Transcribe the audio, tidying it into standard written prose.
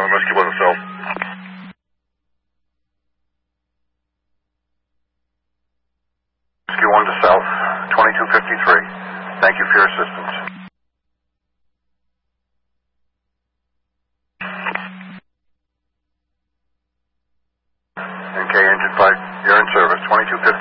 Rescue 1 to South. Rescue 1 to South, 2253. Thank you for your assistance. NK Engine 5, you're in service, 2253.